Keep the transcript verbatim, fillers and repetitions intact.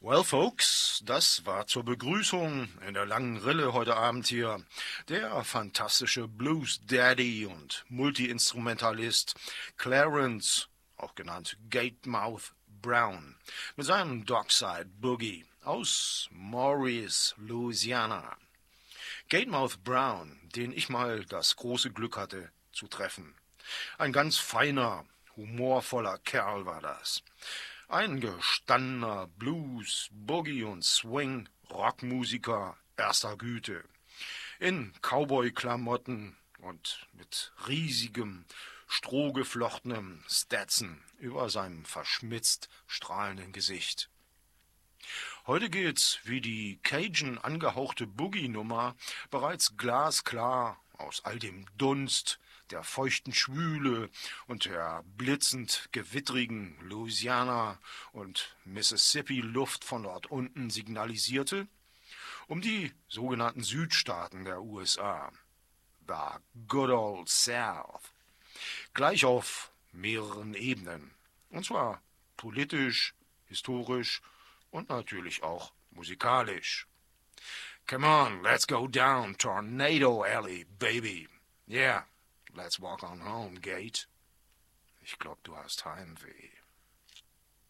Well, folks, das war zur Begrüßung in der langen Rille heute Abend hier der fantastische Blues Daddy und Multi-Instrumentalist Clarence, auch genannt Gatemouth Brown, mit seinem Dockside Boogie aus Maurice, Louisiana. Gatemouth Brown, den ich mal das große Glück hatte zu treffen. Ein ganz feiner, humorvoller Kerl war das. Ein gestandener Blues, Boogie und Swing Rockmusiker erster Güte. In Cowboy-Klamotten und mit riesigem, strohgeflochtenem Stetson über seinem verschmitzt strahlenden Gesicht. Heute geht's, wie die Cajun angehauchte Boogie-Nummer, bereits glasklar aus all dem Dunst, der feuchten Schwüle und der blitzend gewittrigen Louisiana- und Mississippi-Luft von dort unten signalisierte, um die sogenannten Südstaaten der U S A, the good old South, gleich auf mehreren Ebenen, und zwar politisch, historisch und natürlich auch musikalisch. Come on, let's go down Tornado Alley, baby. Yeah. Let's walk on home, Gate. Ich glaub, du hast Heimweh.